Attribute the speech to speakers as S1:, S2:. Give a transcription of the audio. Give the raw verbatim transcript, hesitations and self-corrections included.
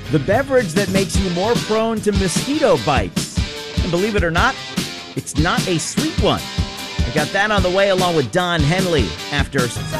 S1: the beverage that makes you more prone to mosquito bites. And believe it or not, it's not a sweet one. I got that on the way along with Don Henley after